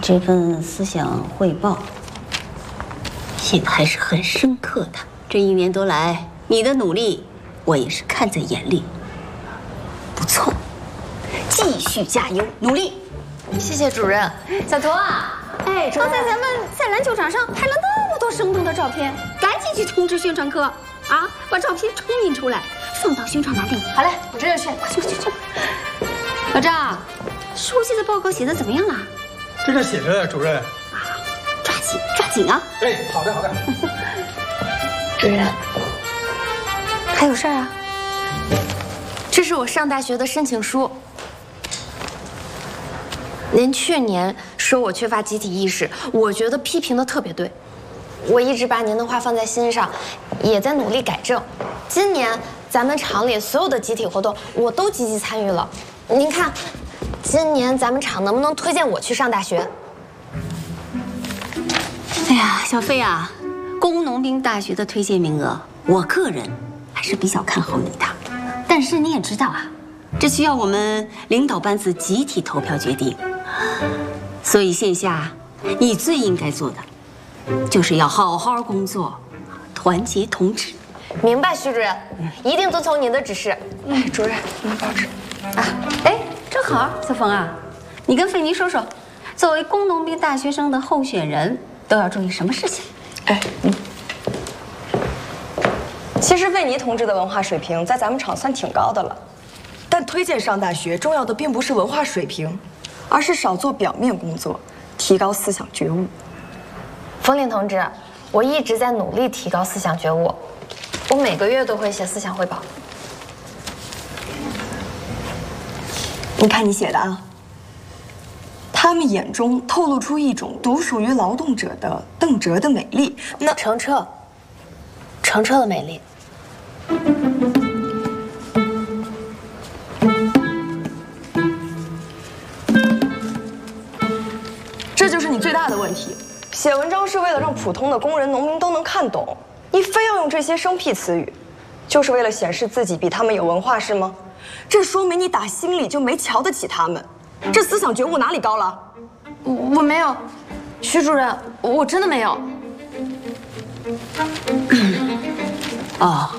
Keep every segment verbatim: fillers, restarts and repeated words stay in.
这份思想汇报写的还是很深刻的。这一年多来，你的努力我也是看在眼里，不错，继续加油努力。 谢谢主任。小童啊，哎， 刚才咱们在篮球场上拍了那么多生动的照片，赶紧去通知宣传科啊，把照片冲印出来，送到宣传栏里。 好嘞，我这就去。 去去去。老张，书记的报告写的怎么样了？ 这个写着呢，主任。 啊，抓紧抓紧啊！ 哎，好的好的。 主任， 还有事儿啊？ 这是我上大学的申请书。您去年说我缺乏集体意识，我觉得批评的特别对。我一直把您的话放在心上，也在努力改正。今年咱们厂里所有的集体活动，我都积极参与了。您看，今年咱们厂能不能推荐我去上大学？ 哎呀，小飞啊，工农兵大学的推荐名额，我个人还是比较看好你的。但是你也知道啊，这需要我们领导班子集体投票决定。所以线下，你最应该做的，就是要好好工作，团结同志。 明白，徐主任，一定遵从您的指示。哎，主任，您报纸。 啊，哎，正好，小冯啊，你跟费妮说说，作为工农兵大学生的候选人，都要注意什么事情？ 哎，嗯。其实费妮同志的文化水平在咱们厂算挺高的了，但推荐上大学重要的并不是文化水平，而是少做表面工作，提高思想觉悟。 冯林同志，我一直在努力提高思想觉悟，我每个月都会写思想汇报。 你看你写的啊，他们眼中透露出一种独属于劳动者的邓哲的美丽。那澄澈，澄澈的美丽。 这就是你最大的问题。写文章是为了让普通的工人、农民都能看懂，你非要用这些生僻词语，就是为了显示自己比他们有文化是吗？这说明你打心里就没瞧得起他们，这思想觉悟哪里高了？ 我我没有，徐主任，我真的没有。 哦，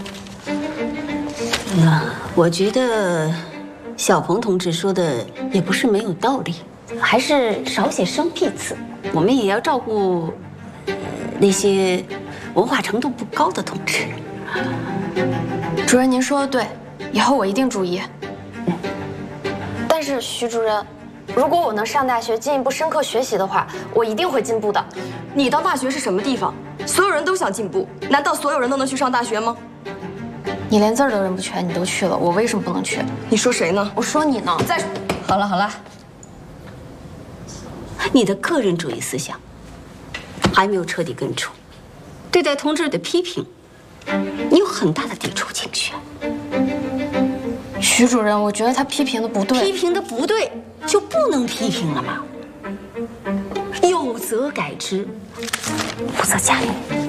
那我觉得小鹏同志说的也不是没有道理，还是少写生僻词。我们也要照顾那些文化程度不高的同志。 主任，您说的对，以后我一定注意。但是徐主任，如果我能上大学进一步深刻学习的话，我一定会进步的。 你当大学是什么地方？所有人都想进步，难道所有人都能去上大学吗？ 你连字儿都认不全，你都去了，我为什么不能去？ 你说谁呢？ 我说你呢。 再好了好了，你的个人主义思想还没有彻底根除，对待同志的批评，你有很大的抵触情绪。 徐主任，我觉得他批评的不对。 批评的不对就不能批评了吗？有则改之，无则加勉。